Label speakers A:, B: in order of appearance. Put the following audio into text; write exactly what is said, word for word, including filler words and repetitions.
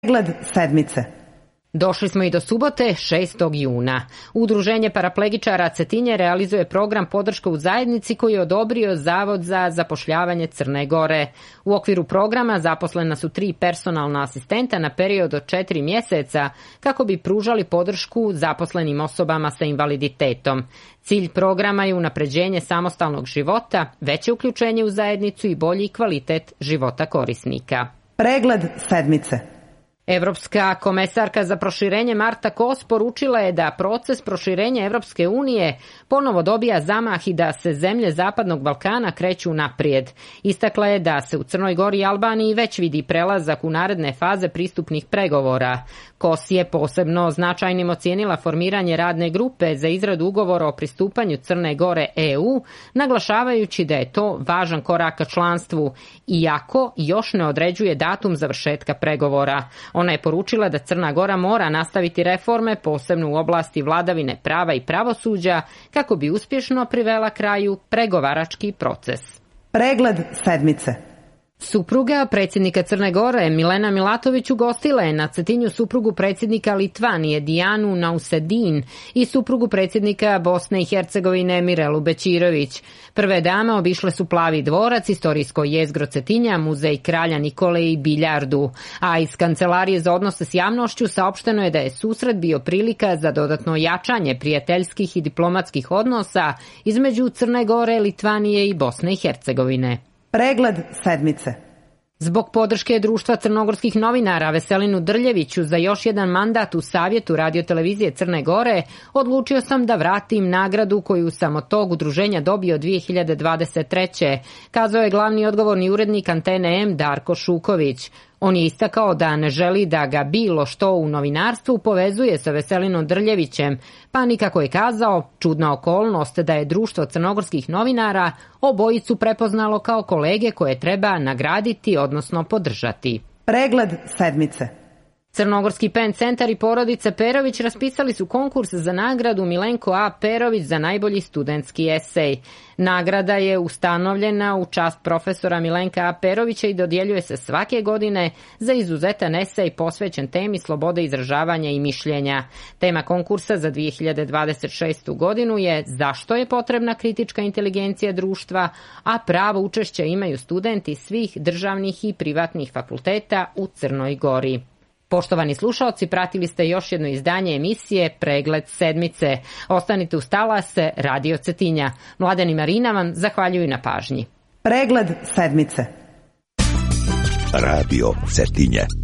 A: Pregled sedmice.
B: Došli smo i do subote, šestog juna. Udruženje paraplegičara Cetinje realizuje program Podrška u zajednici koji je odobrio Zavod za zapošljavanje Crne Gore. U okviru programa zaposlena su tri personalna asistenta na period od četiri mjeseca kako bi pružali podršku zaposlenim osobama sa invaliditetom. Cilj programa je unapređenje samostalnog života, veće uključenje u zajednicu i bolji kvalitet života korisnika.
A: Pregled sedmice.
B: Evropska komesarka za proširenje Marta Kos poručila je da proces proširenja Evropske unije ponovo dobija zamah i da se zemlje Zapadnog Balkana kreću naprijed. Istakla je da se u Crnoj Gori i Albaniji već vidi prelazak u naredne faze pristupnih pregovora. Kos je posebno značajnim ocijenila formiranje radne grupe za izradu ugovora o pristupanju Crne Gore E U, naglašavajući da je to važan korak ka članstvu, iako još ne određuje datum završetka pregovora. Ona je poručila da Crna Gora mora nastaviti reforme, posebno u oblasti vladavine prava i pravosuđa, kako bi uspješno privela kraju pregovarački proces.
A: Pregled sedmice.
B: Supruga predsjednika Crne Gore Milena Milatović ugostila je na Cetinju suprugu predsjednika Litvanije Dijanu Nausedin i suprugu predsjednika Bosne i Hercegovine Mirelu Bećirović. Prve dame obišle su Plavi dvorac, istorijsko jezgro Cetinja, muzej kralja Nikole i biljardu. A iz Kancelarije za odnose s javnošću saopšteno je da je susret bio prilika za dodatno jačanje prijateljskih i diplomatskih odnosa između Crne Gore, Litvanije i Bosne i Hercegovine.
A: Pregled sedmice.
B: Zbog podrške Društva crnogorskih novinara Veselinu Drljeviću za još jedan mandat u Savjetu radiotelevizije Crne Gore, odlučio sam da vratim nagradu koju sam od tog udruženja dobio dvije hiljade dvadeset treće, kazao je glavni odgovorni urednik Antene M Darko Šuković. On je istakao da ne želi da ga bilo što u novinarstvu povezuje sa Veselinom Drljevićem, pa nikako je kazao, čudna okolnost da je Društvo crnogorskih novinara obojicu prepoznalo kao kolege koje treba nagraditi, odnosno podržati.
A: Pregled sedmice.
B: Crnogorski pen centar i porodica Perović raspisali su konkurs za nagradu Milenko A. Perović za najbolji studentski esej. Nagrada je ustanovljena u čast profesora Milenka A. Perovića i dodjeljuje se svake godine za izuzetan esej posvećen temi slobode izražavanja i mišljenja. Tema konkursa za dvije hiljade dvadeset šestu godinu je zašto je potrebna kritička inteligencija društva, a pravo učešća imaju studenti svih državnih i privatnih fakulteta u Crnoj Gori. Poštovani slušaoci, pratili ste još jedno izdanje emisije Pregled sedmice. Ostanite uz talase Radio Cetinja. Mladen i Marina vam zahvaljuju na pažnji.
A: Pregled sedmice.
C: Radio Cetinje.